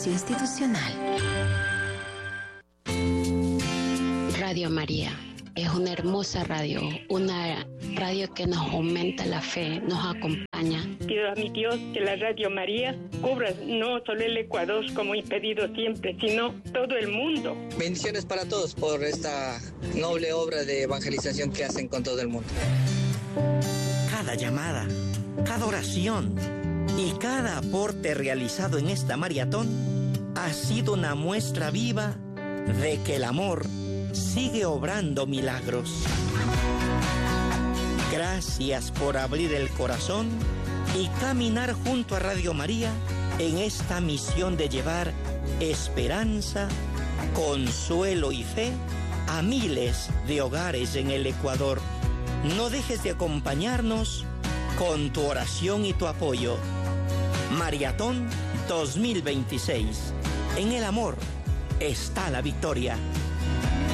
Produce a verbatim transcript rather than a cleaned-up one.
Servicio Institucional. Radio María es una hermosa radio, una radio que nos aumenta la fe, nos acompaña. Pido a mi Dios que la Radio María cubra no solo el Ecuador como he pedido siempre, sino todo el mundo. Bendiciones para todos por esta noble obra de evangelización que hacen con todo el mundo. Cada llamada, cada oración y cada aporte realizado en esta maratón ha sido una muestra viva de que el amor sigue obrando milagros. Gracias por abrir el corazón y caminar junto a Radio María en esta misión de llevar esperanza, consuelo y fe a miles de hogares en el Ecuador. No dejes de acompañarnos con tu oración y tu apoyo. Maratón dos mil veintiséis. En el amor está la victoria.